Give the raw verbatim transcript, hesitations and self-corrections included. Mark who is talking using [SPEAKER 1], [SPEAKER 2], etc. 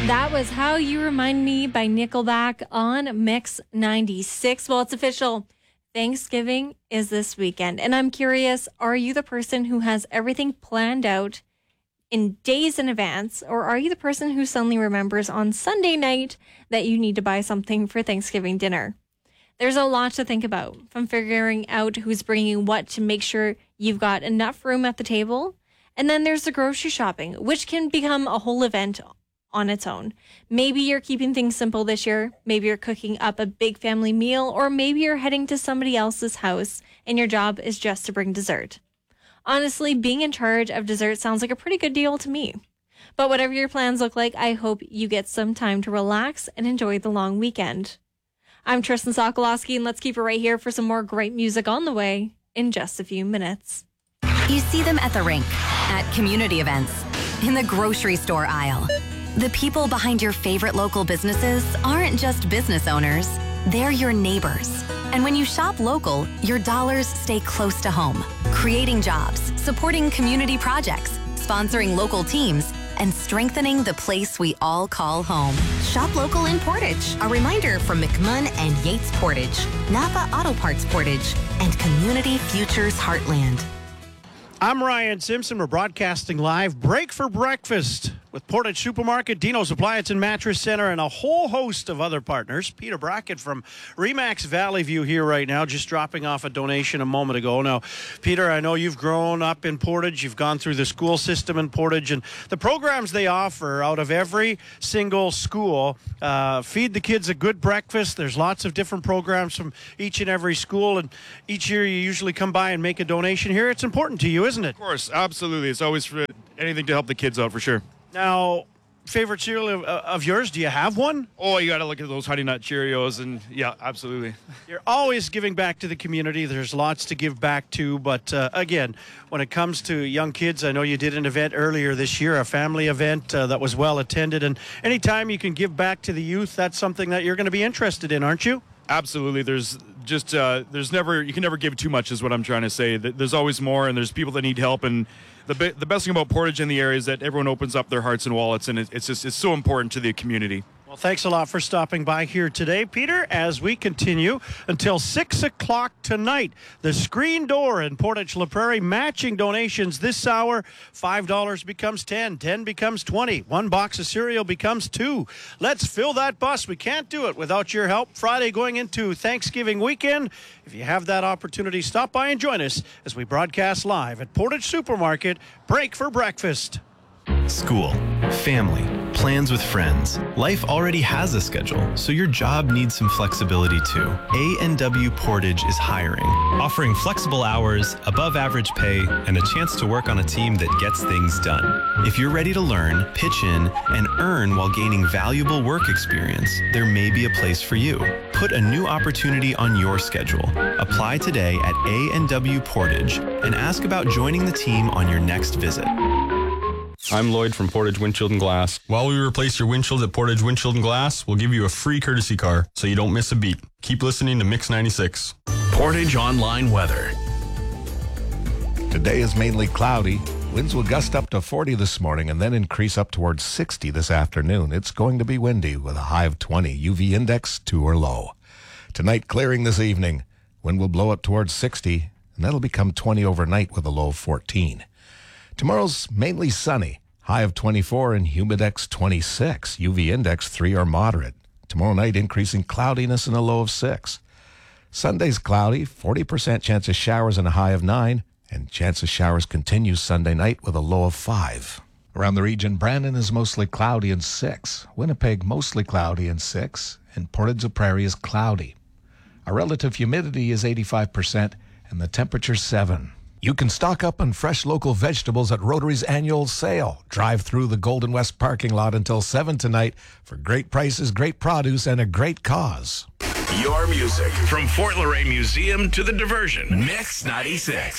[SPEAKER 1] That was How You Remind Me by Nickelback on Mix ninety-six. Well, it's official. Thanksgiving is this weekend. And I'm curious, are you the person who has everything planned out in days in advance? Or are you the person who suddenly remembers on Sunday night that you need to buy something for Thanksgiving dinner? There's a lot to think about, from figuring out who's bringing what to make sure you've got enough room at the table. And then there's the grocery shopping, which can become a whole event on its own. Maybe you're keeping things simple this year. Maybe you're cooking up a big family meal, or maybe you're heading to somebody else's house and your job is just to bring dessert. Honestly, being in charge of dessert sounds like a pretty good deal to me. But whatever your plans look like, I hope you get some time to relax and enjoy the long weekend. I'm Tristan Sokolowski, and let's keep it right here for some more great music on the way in just a few minutes.
[SPEAKER 2] You see them at the rink, at community events, in the grocery store aisle. The people behind your favorite local businesses aren't just business owners, they're your neighbors. And when you shop local, your dollars stay close to home, creating jobs, supporting community projects, sponsoring local teams, and strengthening the place we all call home.
[SPEAKER 3] Shop local in Portage. A reminder from McMunn and Yates Portage, Napa Auto Parts Portage, and Community Futures Heartland.
[SPEAKER 4] I'm Ryan Simpson. We're broadcasting live. Break for breakfast with Portage Supermarket, Dino's Appliance and Mattress Center, and a whole host of other partners. Peter Brackett from Remax Valley View here right now, just dropping off a donation a moment ago. Now, Peter, I know you've grown up in Portage. You've gone through the school system in Portage, and the programs they offer out of every single school uh, feed the kids a good breakfast. There's lots of different programs from each and every school, and each year you usually come by and make a donation here. It's important to you, isn't it?
[SPEAKER 5] Of course, absolutely. It's always for anything to help the kids out, for sure.
[SPEAKER 4] Now, favorite cereal of, of yours, do you have one?
[SPEAKER 5] Oh, you got to look at those Honey Nut Cheerios, and yeah, absolutely.
[SPEAKER 4] You're always giving back to the community. There's lots to give back to, but uh, again, when it comes to young kids, I know you did an event earlier this year, a family event uh, that was well attended, and anytime you can give back to the youth, that's something that you're going to be interested in, aren't you?
[SPEAKER 5] Absolutely. There's just, uh, there's never, you can never give too much is what I'm trying to say. There's always more, and there's people that need help, and the be- the best thing about Portage in the area is that everyone opens up their hearts and wallets, and it, it's just, it's so important to the community.
[SPEAKER 4] Well, thanks a lot for stopping by here today, Peter, as we continue until six o'clock tonight. The Screen Door in Portage La Prairie matching donations this hour. five dollars becomes ten, ten becomes twenty. One box of cereal becomes two. Let's fill that bus. We can't do it without your help. Friday going into Thanksgiving weekend. If you have that opportunity, stop by and join us as we broadcast live at Portage Supermarket. Break for breakfast.
[SPEAKER 6] School, family, plans with friends. Life already has a schedule, so your job needs some flexibility too. A and W Portage is hiring, offering flexible hours, above average pay, and a chance to work on a team that gets things done. If you're ready to learn, pitch in, and earn while gaining valuable work experience, there may be a place for you. Put a new opportunity on your schedule. Apply today at A and W Portage and ask about joining the team on your next visit.
[SPEAKER 7] I'm Lloyd from Portage Windshield and Glass. While we replace your windshield at Portage Windshield and Glass, we'll give you a free courtesy car so you don't miss a beat. Keep listening to Mix ninety-six.
[SPEAKER 8] Portage Online Weather.
[SPEAKER 9] Today is mainly cloudy. Winds will gust up to forty this morning and then increase up towards sixty this afternoon. It's going to be windy with a high of twenty. U V index two or low. Tonight clearing this evening. Wind will blow up towards sixty, and that'll become twenty overnight with a low of fourteen. Tomorrow's mainly sunny, high of twenty-four and humidex twenty-six, U V index three or moderate. Tomorrow night increasing cloudiness and a low of six. Sunday's cloudy, forty percent chance of showers and a high of nine, and chance of showers continues Sunday night with a low of five. Around the region, Brandon is mostly cloudy and six. Winnipeg mostly cloudy and six, and Portage La Prairie is cloudy. Our relative humidity is eighty-five percent and the temperature seven. You can stock up on fresh local vegetables at Rotary's annual sale. Drive through the Golden West parking lot until seven tonight for great prices, great produce, and a great cause.
[SPEAKER 8] Your music from Fort Laurier Museum to the diversion. Mix ninety-six.